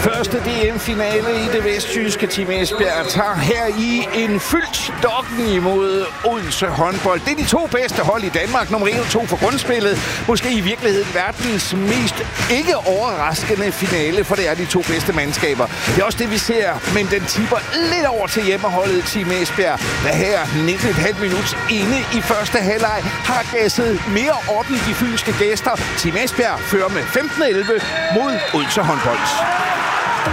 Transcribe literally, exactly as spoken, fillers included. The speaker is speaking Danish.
Første D M-finale i det vestjyske. Team Esbjerg tager her i en fyldt dokken imod Odense håndbold. Det er de to bedste hold i Danmark. Nummer et og to for grundspillet. Måske i virkeligheden verdens mest ikke overraskende finale, for det er de to bedste mandskaber. Det er også det, vi ser, men den tipper lidt over til hjemmeholdet Team Esbjerg, der her nitten komma fem minutter inde i første halvleg har gasset mere op i de fynske gæster. Team Esbjerg fører med femten elleve mod Odense håndbold.